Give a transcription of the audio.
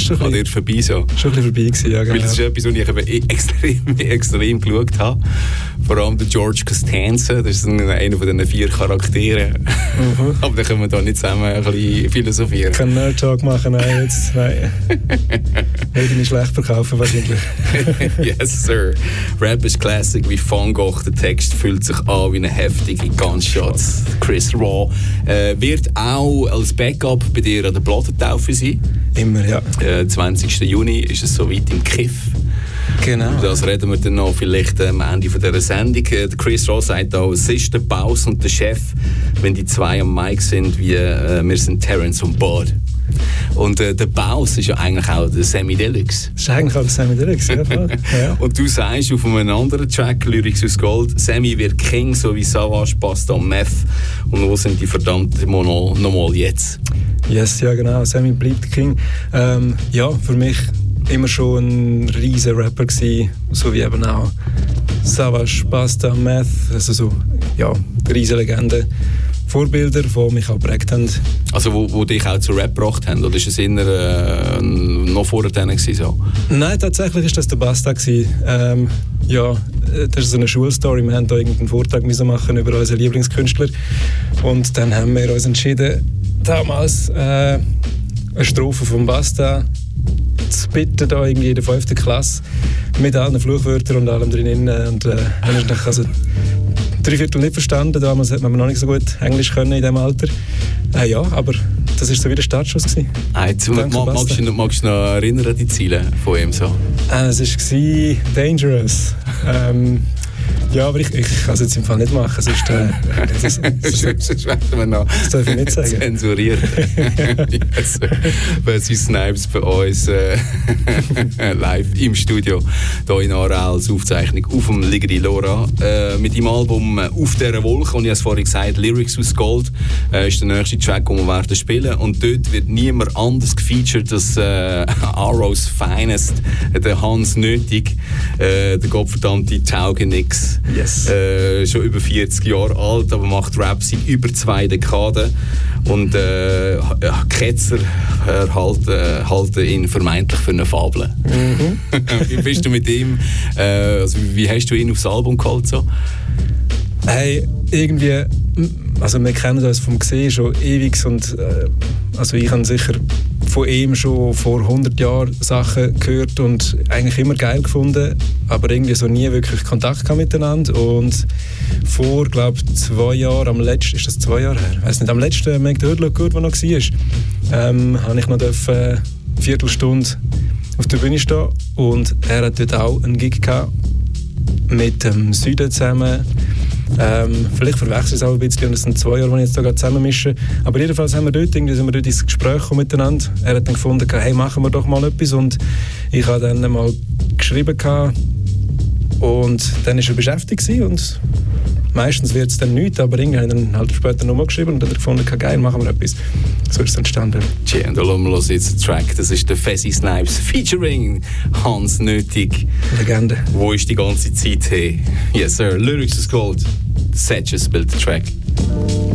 schon an dir vorbei so. Schon ein bisschen vorbei gewesen, ja, genau. Weil das ist etwas, was ich extrem geschaut habe. Vor allem der George Costanza, das ist einer von diesen 4 Charakteren. Mhm. Aber da können wir da nicht zusammen ein bisschen philosophieren. Kein Nerd-Talk machen, nein. Würde mich schlecht verkaufen wahrscheinlich. Yes, sir. Rap ist Classic wie Van Gogh. Der Text fühlt sich an wie eine heftige Gunshots. Chris Raw wird auch als Backup bei dir an der Plattentaufe sein. Immer, ja. 20. Juni ist es soweit im Kiff. Genau. Das reden wir dann noch vielleicht am Ende von dieser Sendung. Der Chris Ross sagt auch, es ist der Baus und der Chef, wenn die zwei am Mic sind, wie wir sind Terence und Bud. Und der Baus ist ja eigentlich auch der Sammy Deluxe. Das ist eigentlich auch der Sammy Deluxe, ja, voll. Ja. Und du sagst auf einem anderen Track, Lyrics aus Gold, Sammy wird King, so wie Savage, Pasta und Meth. Und wo sind die verdammten nochmal jetzt? Yes, ja genau, Sammy bleibt King. Ja, für mich immer schon ein riesen Rapper gewesen, so wie eben auch Savage, Pasta, Meth, also so, ja, riesen Legenden. Vorbilder, die mich auch geprägt haben. Also wo dich auch zu Rap gebracht haben? Oder ist es eher noch vorher denen so? Nein, tatsächlich war das der Basta. Ja, das ist so eine Schulstory. Wir haben da irgendeinen Vortrag machen über unseren Lieblingskünstler. Und dann haben wir uns entschieden, damals eine Strophe vom Basta zu bitten, da irgendwie in der 5. Klasse, mit allen Fluchwörtern und allem drin. Und dann ist also 3/4 nicht verstanden. Damals hat man noch nicht so gut Englisch können in diesem Alter. Ja, aber das war so wie der Startschuss gewesen. Magst du noch erinnern an die Ziele von ihm so? Es war Dangerous. Ja, aber ich kann es jetzt im Fall nicht machen. Sonst werden wir noch das darf ich nicht sagen. Zensuriert. Yes, Wesley Snipes bei uns live im Studio hier in Aarau als Aufzeichnung auf dem Ligri Lora mit dem Album «Auf dieser Wolke». Und ich habe es vorhin gesagt, «Lyrics aus Gold» ist der nächste Track, den wir werden spielen. Und dort wird niemand anders gefeatured als Arrows Finest, der Hans Nötig, der gottverdammte Taugenix. Yes. Schon über 40 Jahre alt, aber macht Rap seit über 2 Dekaden. Und Ketzer halten ihn vermeintlich für eine Fabel. Mhm. Wie bist du mit ihm? Also wie hast du ihn aufs Album geholt? So? Hey, irgendwie, also wir kennen uns vom Gesehen schon ewig und also ich habe sicher von ihm schon vor 100 Jahren Sachen gehört und eigentlich immer geil gefunden, aber irgendwie so nie wirklich Kontakt gehabt miteinander. Und vor, glaube ich, 2 Jahren, ist das 2 Jahre her? Weiss nicht, am letzten Make the Hood Look Good, der noch war, habe ich noch eine Viertelstunde auf der Bühne stehen und er hat dort auch einen Gig gehabt mit dem Süden zusammen. Vielleicht verwechseln es auch ein bisschen, und es sind 2 Jahre, die ich jetzt hier zusammenmische. Aber jedenfalls sind wir dort ins Gespräch gekommen miteinander. Er hat dann gefunden, hey, machen wir doch mal etwas. Und ich habe dann mal geschrieben und dann war er beschäftigt und meistens wird es dann nichts, aber irgendwie habe ich dann halt später nochmal geschrieben und dann hat er gefunden, geil, machen wir etwas. So ist es entstanden. Tja, und da hören wir jetzt einen Track. Das ist der Wesley Snipes featuring Hans Nötig. Legende. Wo ist die ganze Zeit her? Yes, sir. Lyrics is Gold. Setches spielt den Track.